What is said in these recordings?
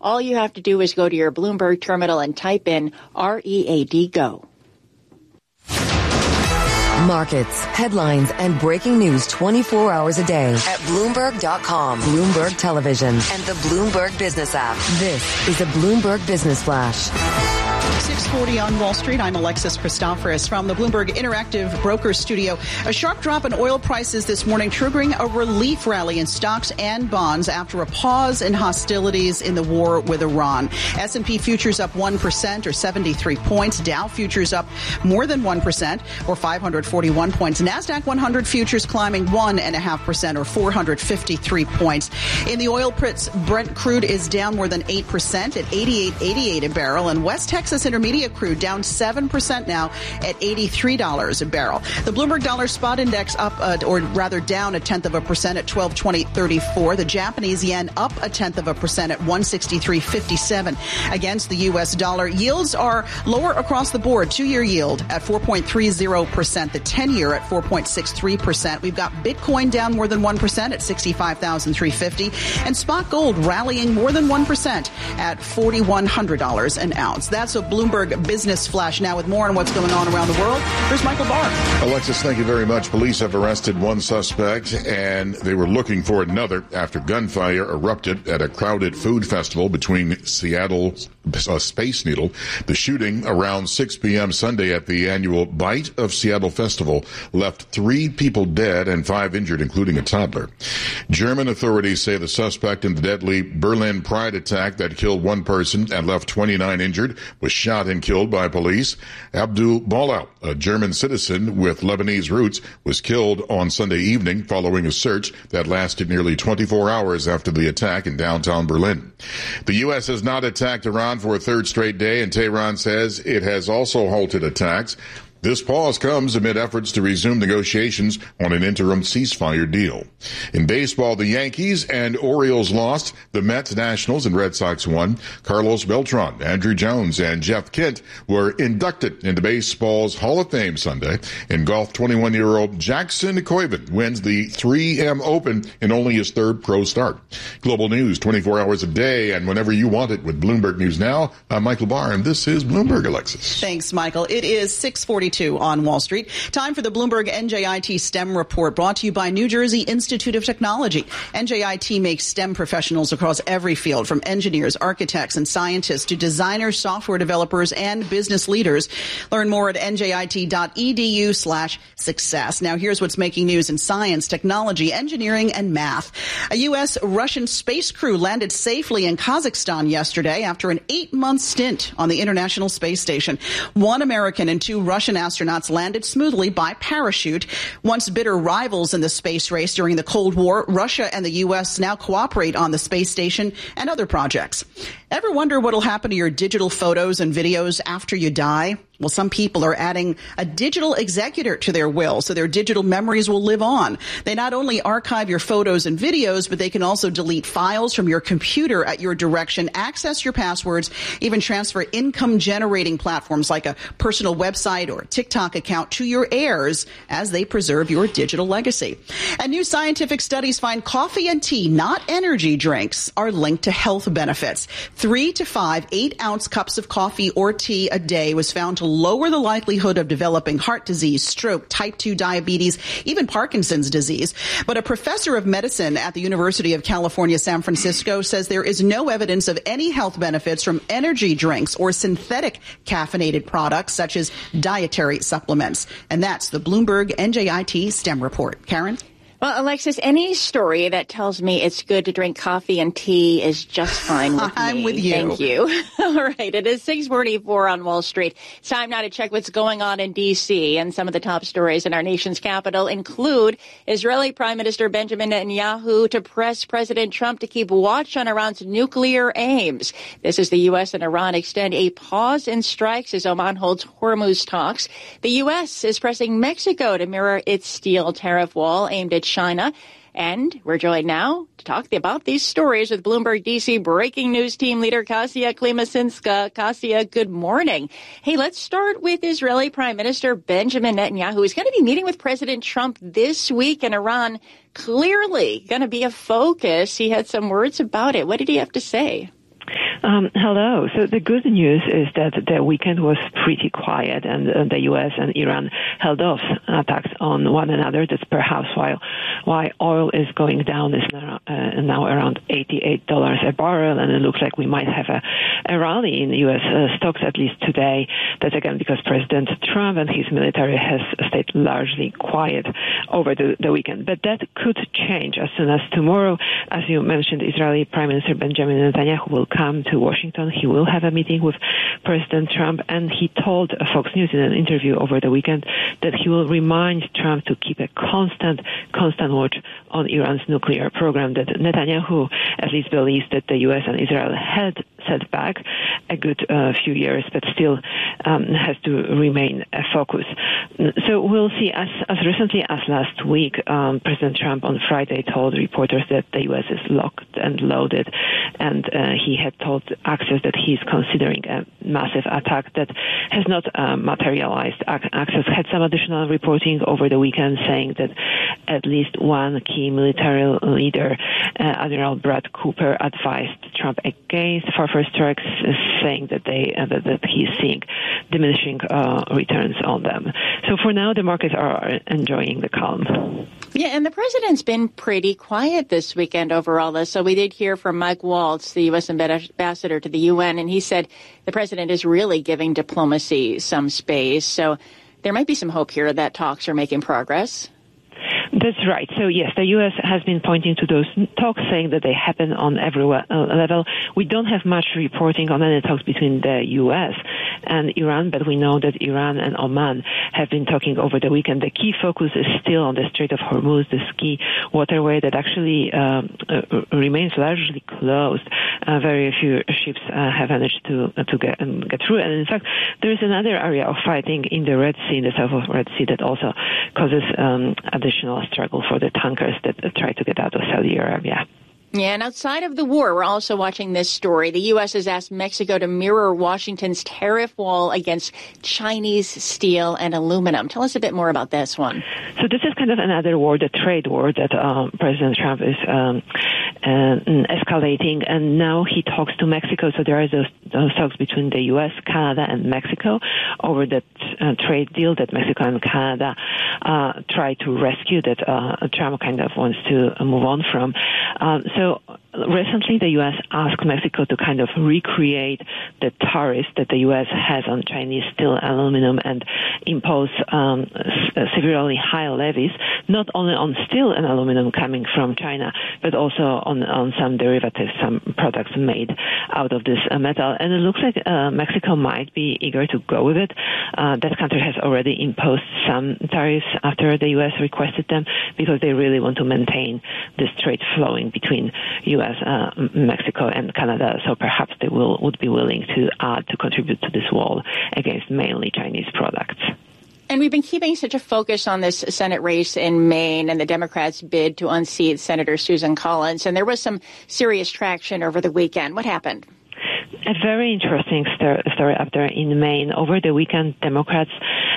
All you have to do is go to your Bloomberg terminal and type in READ GO. Markets, headlines, and breaking news 24 hours a day at Bloomberg.com, Bloomberg Television, and the Bloomberg Business app. This is the Bloomberg Business Flash. 6:40 on Wall Street. I'm Alexis Christoforous from the Bloomberg Interactive Brokers Studio. A sharp drop in oil prices this morning, triggering a relief rally in stocks and bonds after a pause in hostilities in the war with Iran. S&P futures up 1% or 73 points. Dow futures up more than 1% or 541 points. NASDAQ 100 futures climbing 1.5% or 453 points. In the oil pits, Brent crude is down more than 8% at $88.88 a barrel, and West Texas Intermediate crude down 7% now at $83 a barrel. The Bloomberg Dollar Spot Index up, or rather down 0.1% at 1220.34. The Japanese yen up 0.1% at 163.57 against the U.S. dollar. Yields are lower across the board. 2-year yield at 4.30%. The 10-year at 4.63%. We've got Bitcoin down more than 1% at 65,350, and spot gold rallying more than 1% at $4,100 an ounce. That's a Bloomberg Business Flash. Now with more on what's going on around the world, here's Michael Barr. Alexis, thank you very much. Police have arrested one suspect, and they were looking for another after gunfire erupted at a crowded food festival between Seattle's Space Needle. The shooting around 6 p.m. Sunday at the annual Bite of Seattle Festival left 3 people dead and 5 injured, including a toddler. German authorities say the suspect in the deadly Berlin Pride attack that killed 1 person and left 29 injured was shot and killed by police. Abdul Balal, a German citizen with Lebanese roots, was killed on Sunday evening following a search that lasted nearly 24 hours after the attack in downtown Berlin. The U.S. has not attacked Iran for a 3rd straight day, and Tehran says it has also halted attacks. This pause comes amid efforts to resume negotiations on an interim ceasefire deal. In baseball, the Yankees and Orioles lost. The Mets, Nationals, and Red Sox won. Carlos Beltran, Andrew Jones, and Jeff Kent were inducted into baseball's Hall of Fame Sunday. In golf, 21-year-old Jackson Koiven wins the 3M Open in only his 3rd pro start. Global news 24 hours a day and whenever you want it with Bloomberg News Now. I'm Michael Barr, and this is Bloomberg, Alexis. Thanks, Michael. It is 6:42 on Wall Street. Time for the Bloomberg NJIT STEM report, brought to you by New Jersey Institute of Technology. NJIT makes STEM professionals across every field, from engineers, architects, and scientists to designers, software developers, and business leaders. Learn more at njit.edu/success. Now here's what's making news in science, technology, engineering, and math. A U.S.-Russian space crew landed safely in Kazakhstan yesterday after an 8-month stint on the International Space Station. 1 American and 2 Russian astronauts landed smoothly by parachute. Once bitter rivals in the space race during the Cold War, Russia and the U.S. now cooperate on the space station and other projects. Ever wonder what'll happen to your digital photos and videos after you die? Well, some people are adding a digital executor to their will, so their digital memories will live on. They not only archive your photos and videos, but they can also delete files from your computer at your direction, access your passwords, even transfer income-generating platforms like a personal website or a TikTok account to your heirs as they preserve your digital legacy. And new scientific studies find coffee and tea, not energy drinks, are linked to health benefits. 3 to 5 8-ounce cups of coffee or tea a day was found to lower the likelihood of developing heart disease, stroke, type 2 diabetes, even Parkinson's disease. But a professor of medicine at the University of California, San Francisco, says there is no evidence of any health benefits from energy drinks or synthetic caffeinated products such as dietary supplements. And that's the Bloomberg NJIT STEM report. Karen? Well, Alexis, any story that tells me it's good to drink coffee and tea is just fine with me. I'm with you. Thank you. All right. It is 6:44 on Wall Street. It's time now to check what's going on in D.C. And some of the top stories in our nation's capital include Israeli Prime Minister Benjamin Netanyahu to press President Trump to keep watch on Iran's nuclear aims. This as the U.S. and Iran extend a pause in strikes as Oman holds Hormuz talks. The U.S. is pressing Mexico to mirror its steel tariff wall aimed at China. And we're joined now to talk about these stories with Bloomberg DC breaking news team leader Kasia Klimasinska. Kasia, good morning. Hey, let's start with Israeli Prime Minister Benjamin Netanyahu, who's going to be meeting with President Trump this week in Iran. Clearly going to be a focus. He had some words about it. What did he have to say? Hello. So the good news is that the weekend was pretty quiet, and the U.S. and Iran held off attacks on one another. That's perhaps why oil is going down. Is now around $88 a barrel, and it looks like we might have a rally in U.S. stocks at least today. That's again because President Trump and his military has stayed largely quiet over the weekend. But that could change as soon as tomorrow. As you mentioned, Israeli Prime Minister Benjamin Netanyahu will come to Washington. He will have a meeting with President Trump, and he told Fox News in an interview over the weekend that he will remind Trump to keep a constant watch on Iran's nuclear program. That Netanyahu at least believes that the U.S. and Israel had set back a good few years, but still has to remain a focus. So we'll see. As recently as last week, President Trump on Friday told reporters that the U.S. is locked and loaded, and he had told Axios that he's considering a massive attack that has not materialized. Axios had some additional reporting over the weekend saying that at least one key military leader, Admiral Brad Cooper, advised Trump against far strikes, saying that that he's seeing diminishing returns on them. So for now, the markets are enjoying the calm. Yeah, and the president's been pretty quiet this weekend overall. So we did hear from Mike Waltz, the U.S. ambassador to the UN, and he said the president is really giving diplomacy some space. So there might be some hope here that talks are making progress. That's right. So, yes, the U.S. has been pointing to those talks, saying that they happen on every level. We don't have much reporting on any talks between the U.S. and Iran, but we know that Iran and Oman have been talking over the weekend. The key focus is still on the Strait of Hormuz, this key waterway that actually remains largely closed. Very few ships have managed to get through. And, in fact, there is another area of fighting in the Red Sea, in the south of Red Sea, that also causes additional struggle for the tankers that try to get out of Saudi Arabia. Yeah, and outside of the war, we're also watching this story. The U.S. has asked Mexico to mirror Washington's tariff wall against Chinese steel and aluminum. Tell us a bit more about this one. So this is kind of another war, the trade war that President Trump is escalating, and now he talks to Mexico. So there are those talks between the U.S., Canada, and Mexico over that trade deal that Mexico and Canada try to rescue, that Trump kind of wants to move on from. So recently, the U.S. asked Mexico to kind of recreate the tariffs that the U.S. has on Chinese steel, aluminum, and impose severely high levies, not only on steel and aluminum coming from China, but also on some derivatives, some products made out of this metal. And it looks like Mexico might be eager to go with it. That country has already imposed some tariffs after the U.S. requested them, because they really want to maintain this trade flowing between U.S., Mexico, and Canada. So perhaps they would be willing to contribute to this wall against mainly Chinese products. And we've been keeping such a focus on this Senate race in Maine and the Democrats' bid to unseat Senator Susan Collins. And there was some serious traction over the weekend. What happened? A very interesting story up there in Maine. Over the weekend, Democrats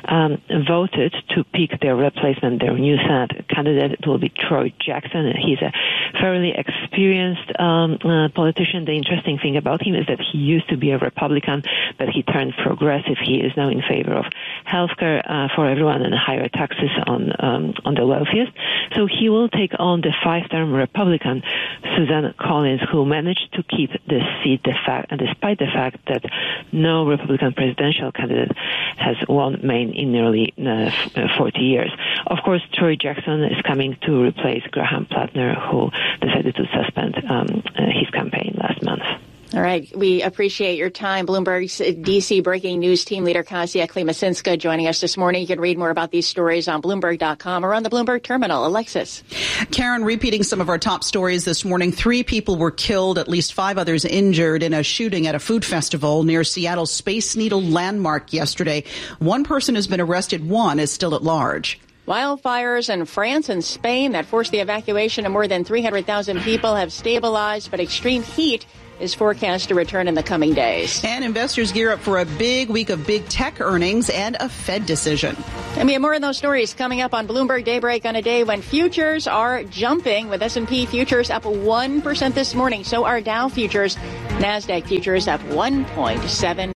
voted to pick their replacement, their new Senate candidate. It will be Troy Jackson. He's a fairly experienced politician. The interesting thing about him is that he used to be a Republican, but he turned progressive. He is now in favor of health care for everyone and higher taxes on the wealthiest. So he will take on the five-term Republican Susan Collins, who managed to keep the seat despite the fact that no Republican presidential candidate has won Maine in nearly 40 years. Of course, Troy Jackson is coming to replace Graham Plattner, who decided to suspend his campaign last month. All right. We appreciate your time. Bloomberg's D.C. breaking news team leader Kasia Klimasinska joining us this morning. You can read more about these stories on Bloomberg.com or on the Bloomberg terminal. Alexis. Karen, repeating some of our top stories this morning. 3 people were killed, at least 5 others injured in a shooting at a food festival near Seattle's Space Needle landmark yesterday. 1 person has been arrested. 1 is still at large. Wildfires in France and Spain that forced the evacuation of more than 300,000 people have stabilized, but extreme heat is forecast to return in the coming days. And investors gear up for a big week of big tech earnings and a Fed decision. And we have more of those stories coming up on Bloomberg Daybreak on a day when futures are jumping, with S&P futures up 1% this morning. So are Dow futures NASDAQ futures up 1.7.